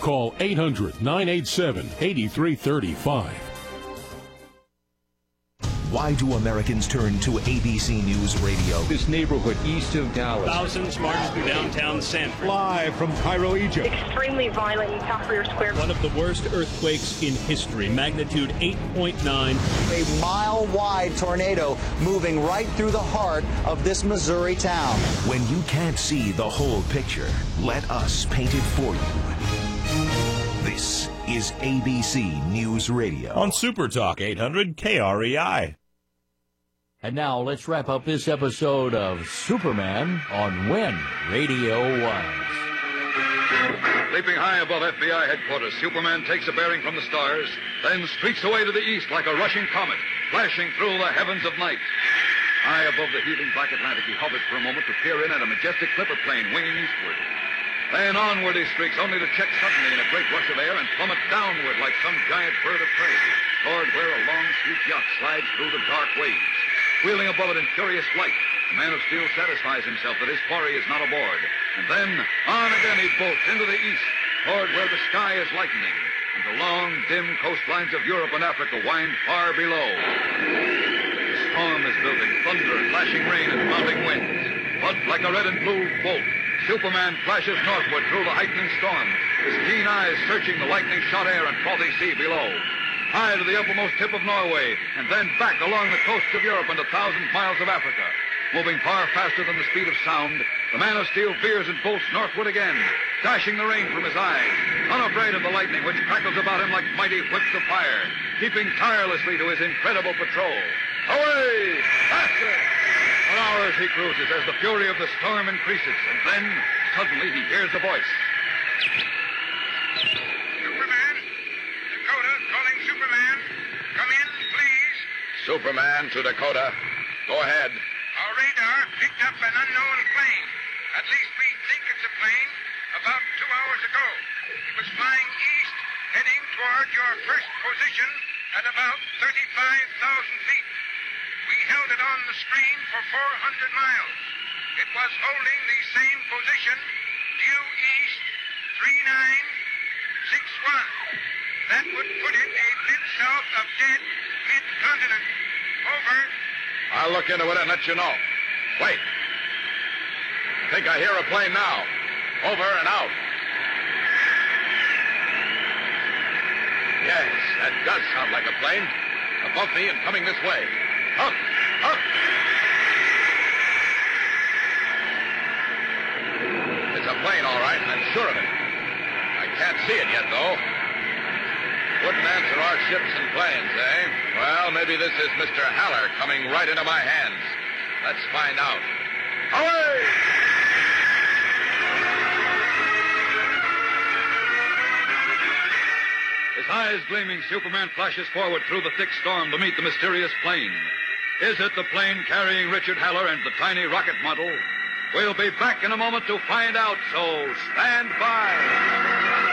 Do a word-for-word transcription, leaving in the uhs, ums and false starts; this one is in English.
Call eight hundred, nine eight seven, eight three three five. Why do Americans turn to A B C News Radio? This neighborhood east of Dallas. Thousands marching through downtown Sanford. Live from Cairo, Egypt. Extremely violent in Tahrir Square. One of the worst earthquakes in history, magnitude eight point nine. A mile-wide tornado moving right through the heart of this Missouri town. When you can't see the whole picture, let us paint it for you. This is A B C News Radio. On Super Talk eight hundred K R E I. And now let's wrap up this episode of Superman on When Radio Was. Leaping high above F B I headquarters, Superman takes a bearing from the stars, then streaks away to the east like a rushing comet, flashing through the heavens of night. High above the heaving black Atlantic, he hovers for a moment to peer in at a majestic clipper plane winging eastward. Then onward he streaks, only to check suddenly in a great rush of air and plummet downward like some giant bird of prey, toward where a long, sleek yacht slides through the dark waves. Wheeling above it in furious flight, the Man of Steel satisfies himself that his quarry is not aboard. And then, on again he bolts into the east, toward where the sky is lightening, and the long, dim coastlines of Europe and Africa wind far below. The storm is building, thunder and flashing rain and mounting winds. But like a red and blue bolt, Superman flashes northward through the heightening storm, his keen eyes searching the lightning-shot air and frothy sea below. High to the uppermost tip of Norway, and then back along the coasts of Europe and a thousand miles of Africa. Moving far faster than the speed of sound, the Man of Steel veers and bolts northward again, dashing the rain from his eyes, unafraid of the lightning which crackles about him like mighty whips of fire, keeping tirelessly to his incredible patrol. Away! Faster! For hours he cruises as the fury of the storm increases, and then, suddenly, he hears a voice. Superman? Dakota, calling Superman. Come in, please. Superman to Dakota. Go ahead. Our radar picked up an unknown plane. At least we think it's a plane. About two hours ago. It was flying east, heading toward your first position at about thirty-five thousand feet. We held it on the screen for four hundred miles. It was holding the same position, due east, three nine six one. That would put it a bit south of dead mid-continent. Over. I'll look into it and let you know. Wait. I think I hear a plane now. Over and out. Yes, that does sound like a plane. Above me and coming this way. Up! Up! It's a plane, all right. I'm sure of it. I can't see it yet, though. Wouldn't answer our ships and planes, eh? Well, maybe this is Mister Haller coming right into my hands. Let's find out. Away! His eyes gleaming, Superman flashes forward through the thick storm to meet the mysterious plane. Is it the plane carrying Richard Haller and the tiny rocket model? We'll be back in a moment to find out, so stand by.